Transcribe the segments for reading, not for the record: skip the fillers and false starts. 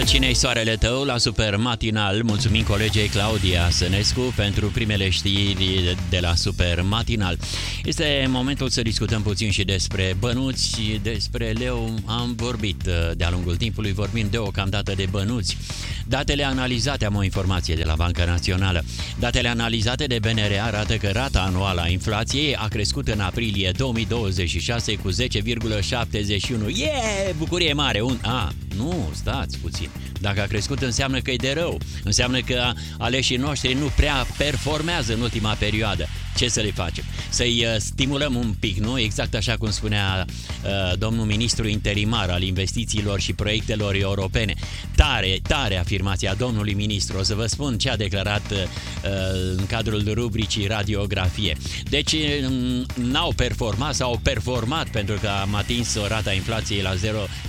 Cine-i soarele tău la Super Matinal? Mulțumim colegei Claudia Sănescu pentru primele știri de la Super Matinal. Este momentul să discutăm puțin și despre bănuți, despre leu. Am vorbit de-a lungul timpului, vorbim deocamdată de bănuți. Datele analizate, am o informație de la Banca Națională. Datele analizate de BNR arată că rata anuală a inflației a crescut în aprilie 2026 cu 10,71. Bucurie mare! Nu, stați puțin. Dacă a crescut înseamnă că e de rău. Înseamnă că aleșii noștri nu prea performează în ultima perioadă. Ce să le facem? Să-i stimulăm un pic, nu? Exact așa cum spunea domnul ministru interimar al investițiilor și proiectelor europene. Tare afirmația domnului ministru. O să vă spun ce a declarat în cadrul rubricii Radiografie. Deci n-au performat sau au performat pentru că am atins o rata inflației la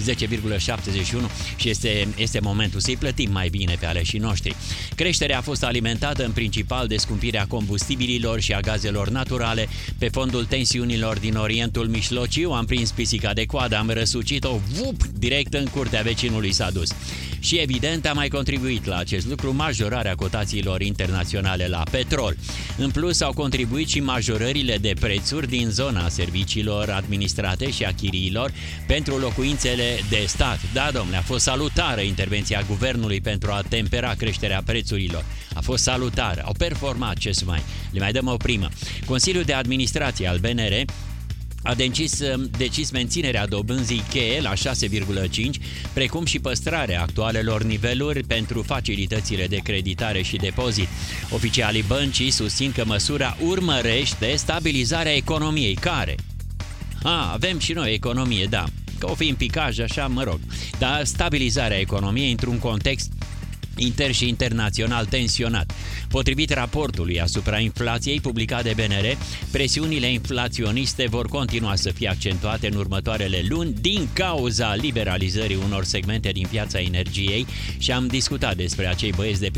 10,71 și este momentul să-i plătim mai bine pe aleșii noștri. Creșterea a fost alimentată în principal de scumpirea combustibililor și a gazelor naturale. Pe fondul tensiunilor din Orientul Mijlociu am prins pisica de coadă, am răsucit-o direct în curtea vecinului s-a dus. Și evident a mai contribuit la acest lucru majorarea cotațiilor internaționale la petrol. În plus au contribuit și majorările de prețuri din zona serviciilor administrate și a chiriilor pentru locuințele de stat. Da, domnule, a fost salutară intervenția guvernului pentru a tempera creșterea prețurilor. A fost salutară, au performat, ce să mai... Le mai dăm o primă. Consiliul de Administrație al BNR a decis menținerea dobânzii cheie la 6,5, precum și păstrarea actualelor niveluri pentru facilitățile de creditare și depozit. Oficialii băncii susțin că măsura urmărește stabilizarea economiei. Care? Avem și noi economie, da. Că o fi în picaj, așa, mă rog. Dar stabilizarea economiei într-un context inter și internațional tensionat. Potrivit raportului asupra inflației publicat de BNR, presiunile inflaționiste vor continua să fie accentuate în următoarele luni din cauza liberalizării unor segmente din piața energiei și am discutat despre acei băieți de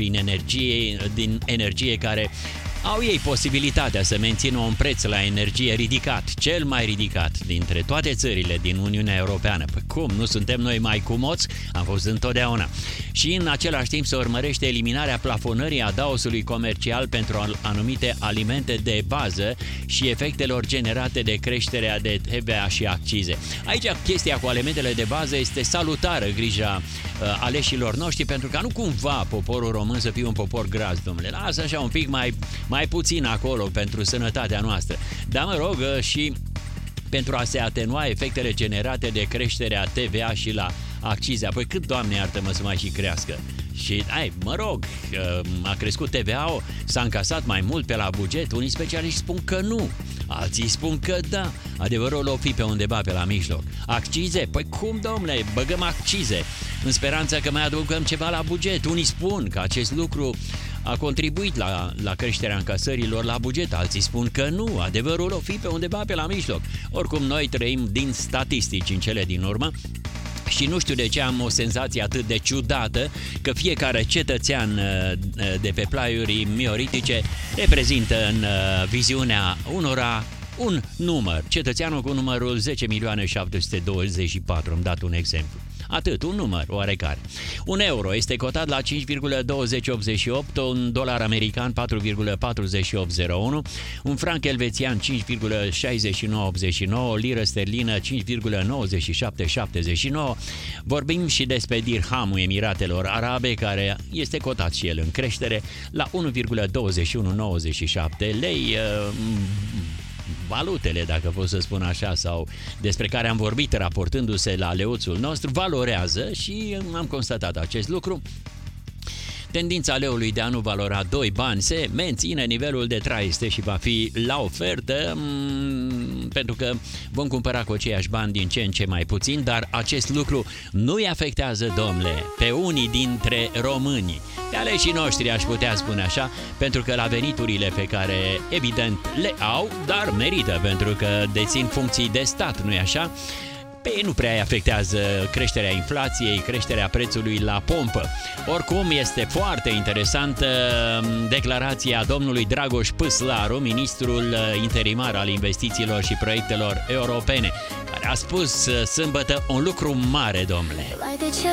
din energie care au ei posibilitatea să mențină un preț la energie ridicat, cel mai ridicat dintre toate țările din Uniunea Europeană. Păi cum? Nu suntem noi mai cumoți? Am fost întotdeauna. Și în același timp se urmărește eliminarea plafonării adaosului comercial pentru anumite alimente de bază și efectelor generate de creșterea de TVA și accize. Aici chestia cu alimentele de bază este salutară, grija aleșilor noștri, pentru că nu cumva poporul român să fie un popor gras, domnule. Lasă așa un pic mai puțin acolo pentru sănătatea noastră. Dar mă rog, și pentru a se atenua efectele generate de creșterea TVA și la accize. Apoi cât, Doamne iartă-mă, să mai și crească? Și, mă rog, a crescut TVA-ul, s-a încasat mai mult pe la buget. Unii specialiști spun că nu, alții spun că da. Adevărul o fi pe undeva pe la mijloc. Accize? Păi cum, domnule, băgăm accize în speranța că mai adăugăm ceva la buget. Unii spun că acest lucru a contribuit la creșterea încasărilor la buget, alții spun că nu, adevărul o fi pe undeva pe la mijloc. Oricum, noi trăim din statistici în cele din urmă și nu știu de ce am o senzație atât de ciudată că fiecare cetățean de pe plaiuri mioritice reprezintă în viziunea unora un număr. Cetățeanul cu numărul 10.724, am dat un exemplu. Atât, un număr oarecare. Un euro este cotat la 5,2088, un dolar american 4,4801, un franc elvețian 5,6989, o liră sterlină 5,9779. Vorbim și despre dirhamul Emiratelor Arabe, care este cotat și el în creștere la 1,2197 lei. Valutele, dacă pot să spun așa, sau despre care am vorbit raportându-se la leuțul nostru, valorează și am constatat acest lucru. Tendința leului de a nu valora 2 bani se menține, nivelul de trai este și va fi la ofertă, pentru că vom cumpăra cu aceiași bani din ce în ce mai puțin, dar acest lucru nu îi afectează, domnule, pe unii dintre români, pe aleșii noștri, aș putea spune așa, pentru că la veniturile pe care evident le au, dar merită, pentru că dețin funcții de stat, nu-i așa? Pe ei nu prea îi afectează creșterea inflației, creșterea prețului la pompă. Oricum, este foarte interesantă declarația domnului Dragoș Păslaru, ministrul interimar al investițiilor și proiectelor europene, care a spus sâmbătă un lucru mare, domnule.